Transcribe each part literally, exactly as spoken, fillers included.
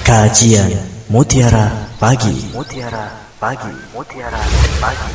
Kajian Mutiara Pagi. Mutiara Pagi. Mutiara Pagi.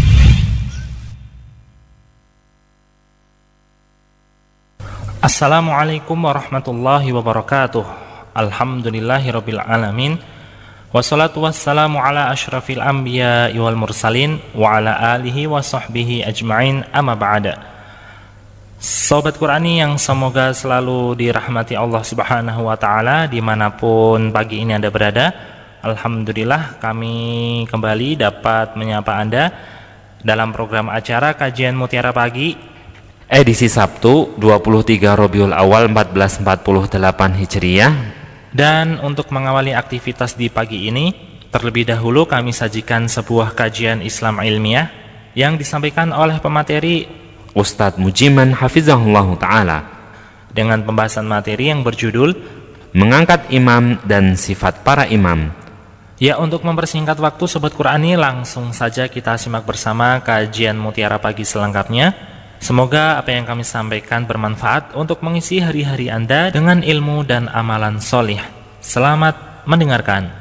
Assalamualaikum warahmatullahi wabarakatuh. Alhamdulillahirabbil alamin. Wassalatu wassalamu ala asyrafil anbiya'i wal mursalin wa ala alihi wa sahbihi ajma'in, amma ba'da. Sobat Qurani yang semoga selalu dirahmati Allah Subhanahu wa ta'ala dimanapun pagi ini Anda berada. Alhamdulillah kami kembali dapat menyapa Anda dalam program acara Kajian Mutiara Pagi edisi Sabtu dua puluh tiga Rabiul Awal seribu empat ratus empat puluh delapan Hijriah. Dan untuk mengawali aktivitas di pagi ini, terlebih dahulu kami sajikan sebuah kajian Islam ilmiah yang disampaikan oleh pemateri Ustadz Mujiman Hafizahullah Ta'ala dengan pembahasan materi yang berjudul Mengangkat Imam dan Sifat Para Imam. Ya, untuk mempersingkat waktu Sobat Qurani, langsung saja kita simak bersama kajian Mutiara Pagi selengkapnya. Semoga apa yang kami sampaikan bermanfaat untuk mengisi hari-hari Anda dengan ilmu dan amalan solih. Selamat mendengarkan.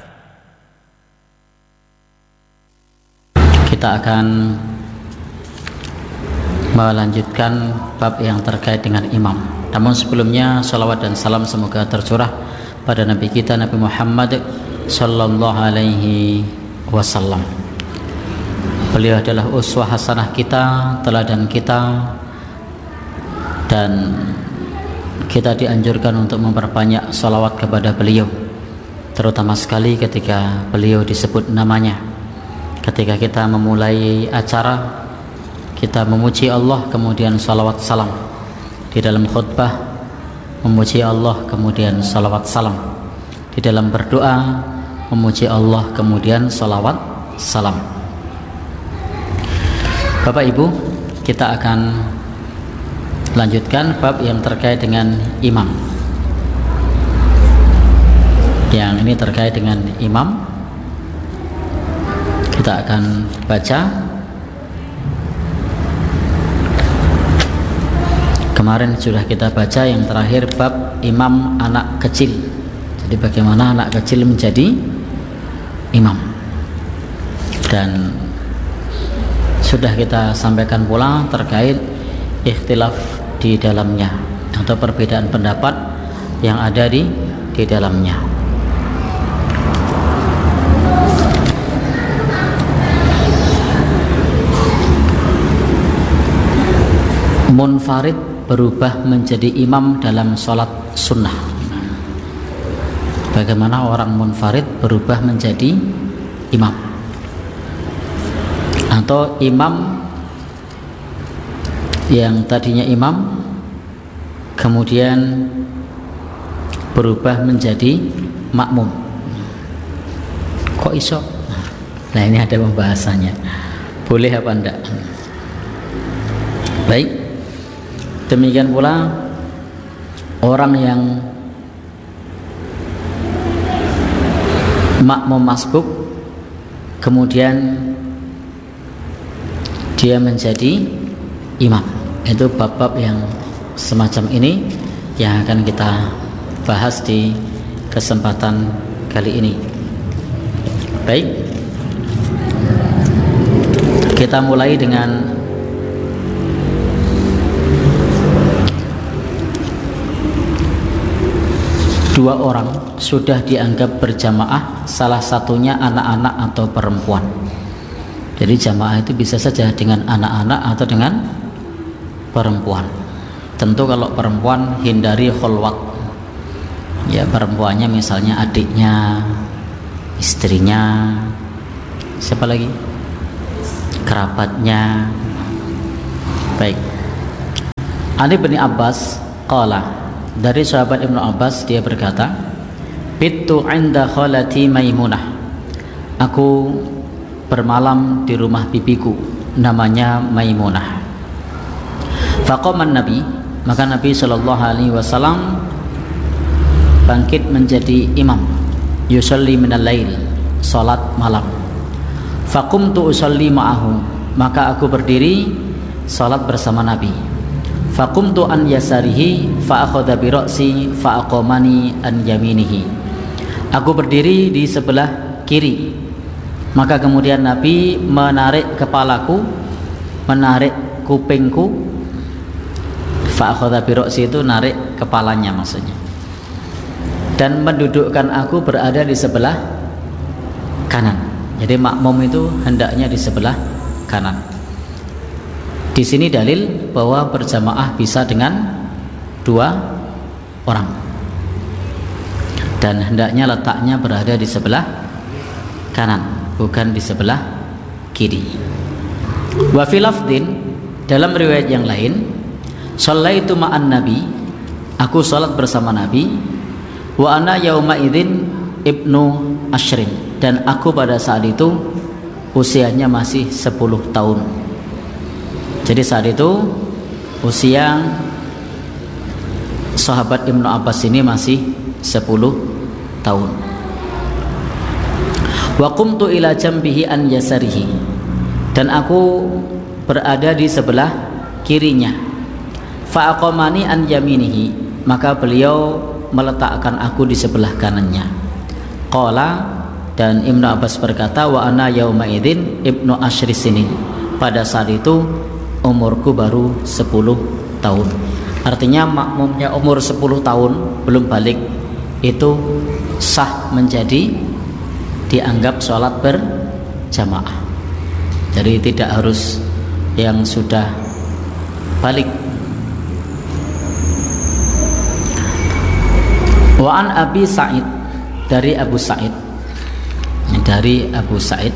Kita akan melanjutkan bab yang terkait dengan imam. Namun sebelumnya salawat dan salam semoga tercurah pada Nabi kita Nabi Muhammad sallallahu alaihi wasallam. Beliau adalah uswah hasanah kita, teladan kita, dan kita dianjurkan untuk memperbanyak salawat kepada beliau, terutama sekali ketika beliau disebut namanya. Ketika kita memulai acara, kita memuji Allah kemudian salawat salam. Di dalam khutbah memuji Allah kemudian salawat salam. Di dalam berdoa memuji Allah kemudian salawat salam. Bapak Ibu, kita akan lanjutkan bab yang terkait dengan imam. Yang ini terkait dengan imam. Kita akan baca. Kemarin sudah kita baca yang terakhir bab imam anak kecil. Jadi bagaimana anak kecil menjadi imam. Dan sudah kita sampaikan pula terkait ikhtilaf di dalamnya atau perbedaan pendapat yang ada di di dalamnya. Munfarid berubah menjadi imam dalam sholat sunnah. Bagaimana orang munfarid berubah menjadi imam, atau imam yang tadinya imam kemudian berubah menjadi makmum. Kok iso? Nah, ini ada pembahasannya. Boleh apa enggak? Baik. Demikian pula orang yang makmum masbuk kemudian dia menjadi imam. Itu bab-bab yang semacam ini yang akan kita bahas di kesempatan kali ini. Baik, kita mulai dengan dua orang sudah dianggap berjamaah, salah satunya anak-anak atau perempuan. Jadi jamaah itu bisa saja dengan anak-anak atau dengan perempuan. Tentu kalau perempuan hindari khulwat. Ya, perempuannya misalnya adiknya, istrinya, siapa lagi? Kerabatnya. Baik. Ali bin Abbas qala, dari sahabat Ibnu Abbas dia berkata, "Bittu 'inda khalati Maimunah." Aku bermalam di rumah bibiku namanya Maimunah. Faqaman Nabi, maka Nabi sallallahu alaihi wasallam bangkit menjadi imam. Yusalli minal lail, salat malam. Faqumtu usalli ma'ahu, maka aku berdiri salat bersama Nabi. Faqumtu an yasarihi fa akhadha bi ra'si fa aqamani an yaminihi. Aku berdiri di sebelah kiri. Maka kemudian Nabi menarik kepalaku, menarik kupingku. Fa akhadha bi ra'si itu narik kepalanya maksudnya. Dan mendudukkan aku berada di sebelah kanan. Jadi makmum itu hendaknya di sebelah kanan. Di sini dalil bahwa berjamaah bisa dengan dua orang. Dan hendaknya letaknya berada di sebelah kanan, bukan di sebelah kiri. Wa fi lafdin, dalam riwayat yang lain, shallaitu ma'an nabi, aku salat bersama Nabi, wa ana yauma idzin ibnu asyrin, dan aku pada saat itu usianya masih sepuluh tahun. Jadi saat itu usia sahabat Ibnu Abbas ini masih sepuluh tahun. Wa qumtu ila jambihi an yasarihi, dan aku berada di sebelah kirinya. Fa aqamani an yaminihi, maka beliau meletakkan aku di sebelah kanannya. Qala, dan Ibnu Abbas berkata, wa ana yauma idzin ibnu asyri sinin, pada saat itu umurku baru sepuluh tahun. Artinya makmumnya umur sepuluh tahun belum balik itu sah menjadi dianggap sholat berjamaah. Jadi tidak harus yang sudah balik. Wa an Abi Sa'id, dari Abu Sa'id, dari Abu Sa'id.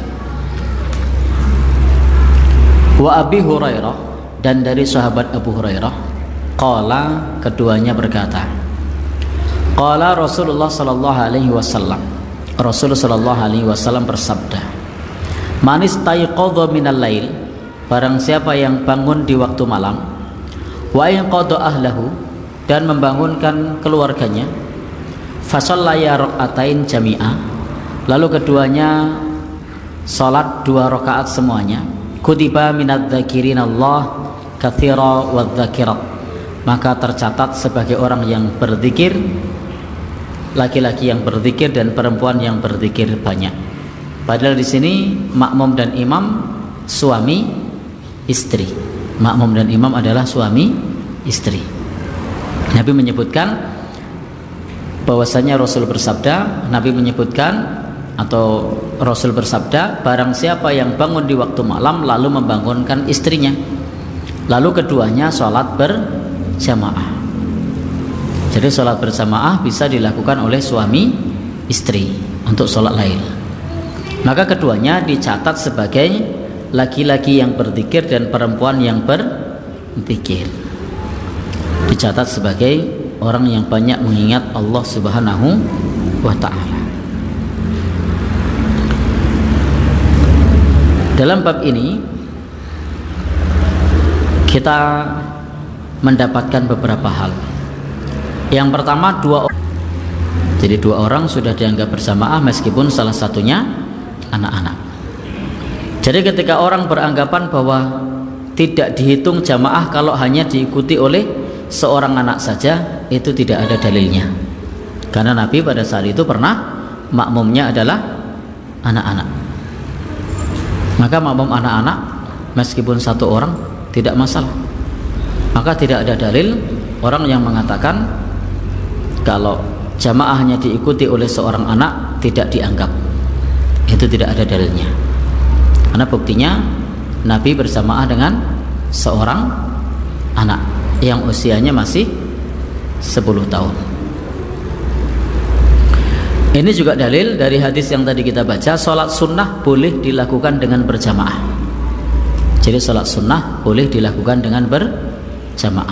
Wa Abi Hurairah, dan dari sahabat Abu Hurairah. Qala, keduanya berkata, qala Rasulullah sallallahu alaihi wasallam, Rasulullah sallallahu alaihi wasallam bersabda, man istayqadha minal lail, barang siapa yang bangun di waktu malam, wa yaqadha ahlahu, dan membangunkan keluarganya, fa shallaya rakaatain jami'a, lalu keduanya salat dua rakaat semuanya, kutiba minadz-dzakirin Allah katsira wadz-dzakirat, maka tercatat sebagai orang yang berzikir, laki-laki yang berzikir dan perempuan yang berzikir banyak. Padahal di sini makmum dan imam suami istri. Makmum dan imam adalah suami istri. Nabi menyebutkan bahwasanya Rasul bersabda, Nabi menyebutkan atau Rasul bersabda, barang siapa yang bangun di waktu malam lalu membangunkan istrinya, lalu keduanya sholat berjamaah. Jadi sholat berjamaah bisa dilakukan oleh suami istri untuk sholat lail. Maka keduanya dicatat sebagai laki-laki yang berzikir dan perempuan yang berzikir. Dicatat sebagai orang yang banyak mengingat Allah Subhanahu wa ta'ala. Dalam bab ini kita mendapatkan beberapa hal. Yang pertama, dua orang. Jadi dua orang sudah dianggap berjamaah meskipun salah satunya anak-anak. Jadi ketika orang beranggapan bahwa tidak dihitung jamaah kalau hanya diikuti oleh seorang anak saja, itu tidak ada dalilnya. Karena Nabi pada saat itu pernah makmumnya adalah anak-anak. Maka makmum anak-anak meskipun satu orang tidak masalah. Maka tidak ada dalil orang yang mengatakan kalau jamaah hanya diikuti oleh seorang anak tidak dianggap. Itu tidak ada dalilnya. Karena buktinya Nabi berjamaah dengan seorang anak yang usianya masih sepuluh tahun. Ini juga dalil dari hadis yang tadi kita baca, sholat sunnah boleh dilakukan dengan berjamaah. Jadi sholat sunnah boleh dilakukan dengan berjamaah.